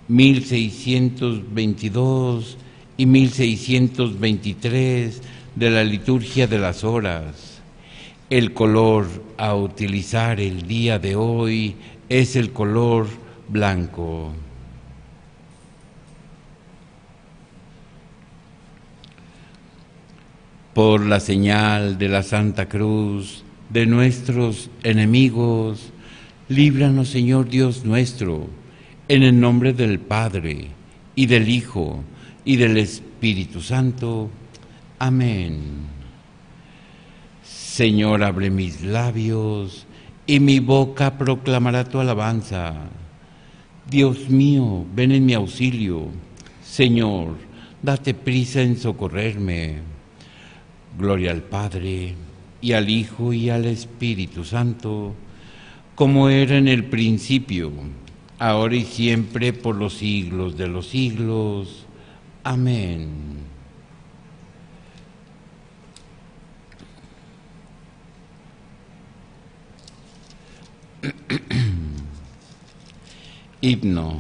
1622 y 1623 de la liturgia de las horas. El color a utilizar el día de hoy es el color blanco. Por la señal de la Santa Cruz de nuestros enemigos, líbranos, Señor Dios nuestro, en el nombre del Padre, y del Hijo, y del Espíritu Santo. Amén. Señor, abre mis labios, y mi boca proclamará tu alabanza. Dios mío, ven en mi auxilio. Señor, date prisa en socorrerme. Gloria al Padre, y al Hijo, y al Espíritu Santo, como era en el principio, ahora y siempre, por los siglos de los siglos. Amén. Himno.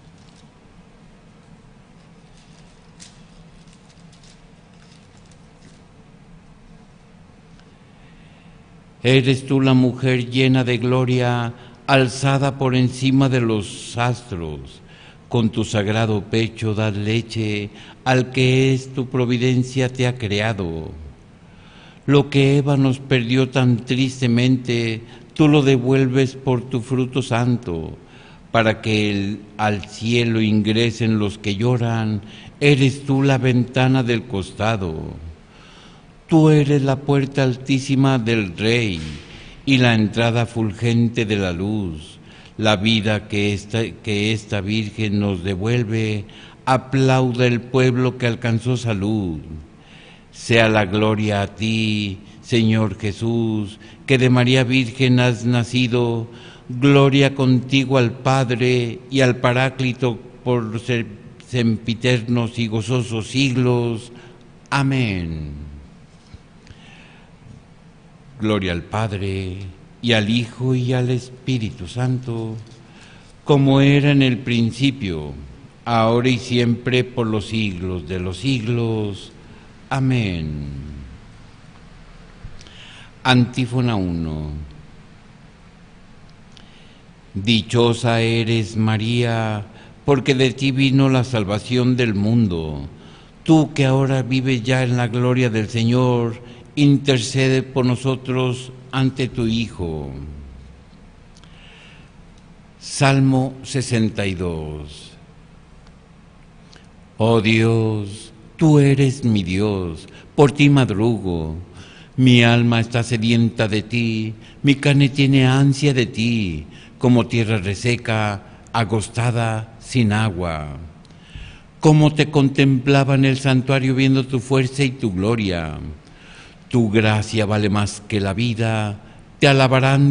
Eres tú la mujer llena de gloria, alzada por encima de los astros. Con tu sagrado pecho das leche al que es tu providencia te ha creado. Lo que Eva nos perdió tan tristemente, tú lo devuelves por tu fruto santo. Para que al cielo ingresen los que lloran, eres tú la ventana del costado. Tú eres la puerta altísima del Rey y la entrada fulgente de la luz. La vida que esta Virgen nos devuelve, aplauda el pueblo que alcanzó salud. Sea la gloria a ti, Señor Jesús, que de María Virgen has nacido. Gloria contigo al Padre y al Paráclito por sempiternos y gozosos siglos. Amén. Gloria al Padre, y al Hijo, y al Espíritu Santo, como era en el principio, ahora y siempre, por los siglos de los siglos. Amén. Antífona 1. Dichosa eres, María, porque de ti vino la salvación del mundo. Tú que ahora vives ya en la gloria del Señor, intercede por nosotros ante tu Hijo. Salmo 62. Oh Dios, tú eres mi Dios, por ti madrugo. Mi alma está sedienta de ti, mi carne tiene ansia de ti, como tierra reseca, agostada, sin agua. Como te contemplaba en el santuario viendo tu fuerza y tu gloria. Tu gracia vale más que la vida, te alabarán